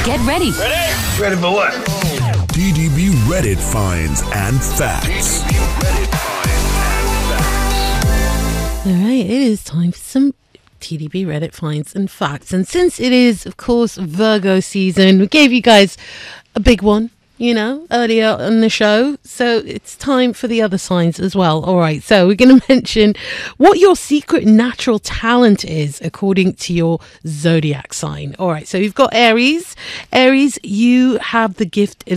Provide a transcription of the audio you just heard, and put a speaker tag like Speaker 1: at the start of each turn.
Speaker 1: Get ready.
Speaker 2: Ready for what?
Speaker 3: TDB Reddit finds and facts.
Speaker 4: All right, it is time for some TDB Reddit finds and facts. And since it is, of course, Virgo season, we gave you guys a big one, earlier on the show. So it's time for the other signs as well. All right, so we're going to mention what your secret natural talent is according to your zodiac sign. All right, so you've got Aries. Aries, you have the gift of